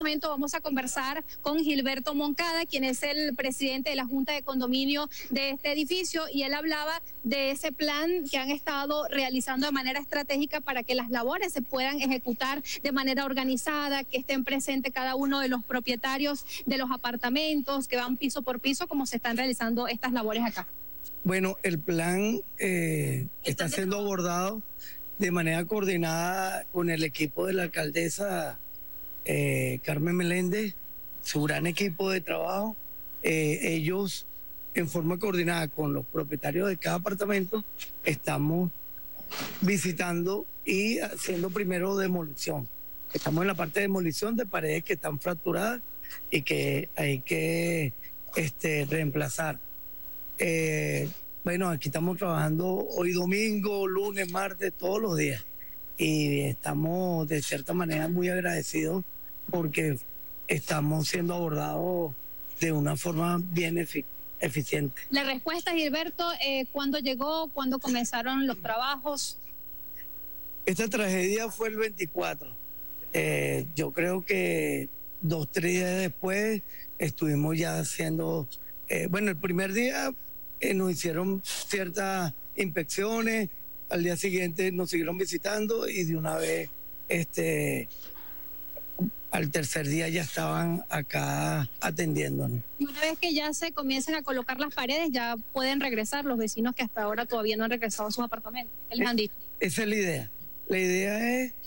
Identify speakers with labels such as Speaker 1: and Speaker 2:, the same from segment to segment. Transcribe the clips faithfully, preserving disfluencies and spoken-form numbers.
Speaker 1: momento vamos a conversar con Gilberto Moncada, quien es el presidente de la Junta de Condominio de este edificio, y él hablaba de ese plan que han estado realizando de manera estratégica para que las labores se puedan ejecutar de manera organizada, que estén presentes cada uno de los propietarios de los apartamentos, que van piso por piso, como se están realizando estas labores acá.
Speaker 2: Bueno, el plan eh, está siendo abordado de manera coordinada con el equipo de la alcaldesa Eh, Carmen Meléndez, su gran equipo de trabajo. Eh, ellos, en forma coordinada con los propietarios de cada apartamento, estamos visitando y haciendo primero demolición. Estamos en la parte de demolición de paredes que están fracturadas y que hay que este, reemplazar. Eh, bueno, aquí estamos trabajando hoy domingo, lunes, martes, todos los días. Y estamos de cierta manera muy agradecidos porque estamos siendo abordados de una forma bien efic eficiente.
Speaker 1: La respuesta, Gilberto, eh, ¿cuándo llegó? ¿Cuándo comenzaron los trabajos?
Speaker 2: Esta tragedia fue el veinticuatro. Eh, yo creo que dos, tres días después estuvimos ya haciendo... Eh, bueno, el primer día eh, nos hicieron ciertas inspecciones. Al día siguiente nos siguieron visitando y de una vez, este, al tercer día ya estaban acá atendiéndonos.
Speaker 1: Y una vez que ya se comiencen a colocar las paredes, ya pueden regresar los vecinos que hasta ahora todavía no han regresado a sus apartamentos. ¿Qué les han dicho?
Speaker 2: Esa es la idea. La idea es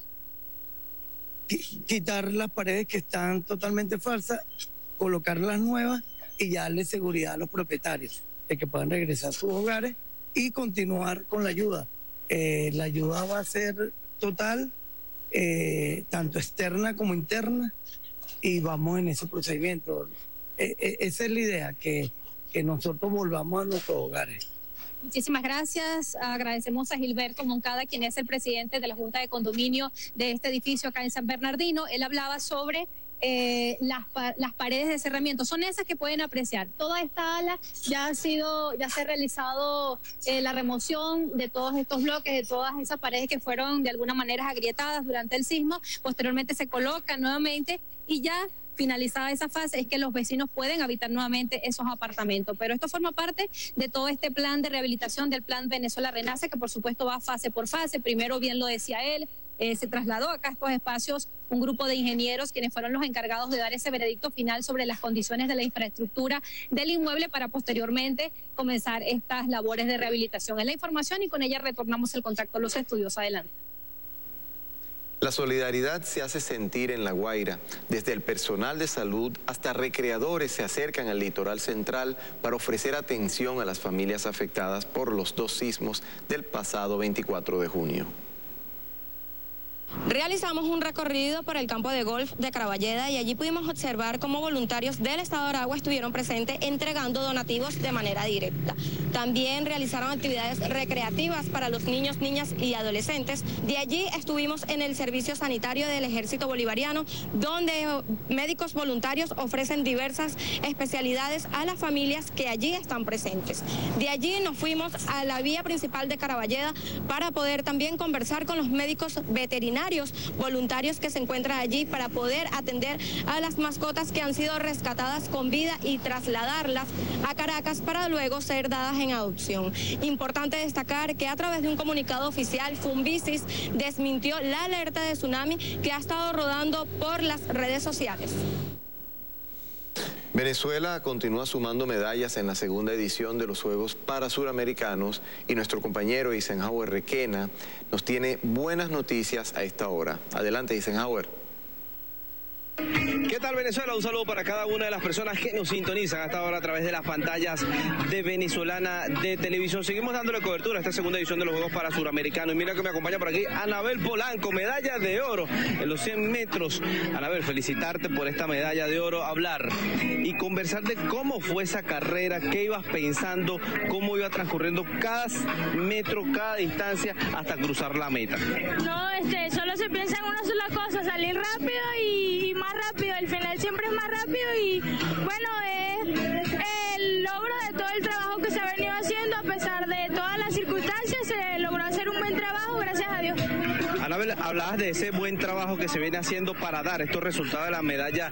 Speaker 2: quitar las paredes que están totalmente falsas, colocar las nuevas y ya darle seguridad a los propietarios de que puedan regresar a sus hogares y continuar con la ayuda. Eh, la ayuda va a ser total, eh, tanto externa como interna, y vamos en ese procedimiento. Eh, eh, esa es la idea, que, que nosotros volvamos a nuestros hogares.
Speaker 1: Muchísimas gracias. Agradecemos a Gilberto Moncada, quien es el presidente de la Junta de Condominio de este edificio acá en San Bernardino. Él hablaba sobre Eh, las, las paredes de cerramiento, son esas que pueden apreciar. Toda esta ala ya ha sido, ya se ha realizado eh, la remoción de todos estos bloques, de todas esas paredes que fueron de alguna manera agrietadas durante el sismo. Posteriormente se colocan nuevamente y ya finalizada esa fase es que los vecinos pueden habitar nuevamente esos apartamentos. Pero esto forma parte de todo este plan de rehabilitación, del plan Venezuela Renace, que por supuesto va fase por fase. Primero, bien lo decía él, Eh, se trasladó acá a estos espacios un grupo de ingenieros quienes fueron los encargados de dar ese veredicto final sobre las condiciones de la infraestructura del inmueble para posteriormente comenzar estas labores de rehabilitación. Es la información y con ella retornamos el contacto a los estudios. Adelante.
Speaker 3: La solidaridad se hace sentir en La Guaira. Desde el personal de salud hasta recreadores se acercan al litoral central para ofrecer atención a las familias afectadas por los dos sismos del pasado veinticuatro de junio.
Speaker 4: Realizamos un recorrido por el campo de golf de Cravalleda y allí pudimos observar cómo voluntarios del Estado de Aragua estuvieron presentes entregando donativos de manera directa. También realizaron actividades recreativas para los niños, niñas y adolescentes. De allí estuvimos en el servicio sanitario del Ejército Bolivariano, donde médicos voluntarios ofrecen diversas especialidades a las familias que allí están presentes. De allí nos fuimos a la vía principal de Cravalleda para poder también conversar con los médicos veterinarios voluntarios que se encuentran allí para poder atender a las mascotas que han sido rescatadas con vida y trasladarlas a Caracas para luego ser dadas en adopción. Importante destacar que a través de un comunicado oficial, Funvisis desmintió la alerta de tsunami que ha estado rodando por las redes sociales.
Speaker 3: Venezuela continúa sumando medallas en la segunda edición de los Juegos Parasuramericanos y nuestro compañero Eisenhower Requena nos tiene buenas noticias a esta hora. Adelante, Eisenhower.
Speaker 5: ¿Qué tal, Venezuela? Un saludo para cada una de las personas que nos sintonizan hasta ahora a través de las pantallas de Venezolana de Televisión. Seguimos dándole cobertura a esta segunda edición de los Juegos Parasuramericanos. Y mira que me acompaña por aquí Anabel Polanco, medalla de oro en los cien metros. Anabel, felicitarte por esta medalla de oro, hablar y conversar de cómo fue esa carrera, qué ibas pensando, cómo iba transcurriendo cada metro, cada distancia hasta cruzar la meta.
Speaker 6: No, este, solo se piensa en una sola cosa, salir rápido y, y más rápido. El final siempre es más rápido y bueno, es el logro de todo el trabajo que se ha venido haciendo. A pesar de todas las circunstancias, se logró hacer un buen trabajo, gracias a Dios.
Speaker 5: Anabel, hablabas de ese buen trabajo que se viene haciendo para dar estos resultados de la medalla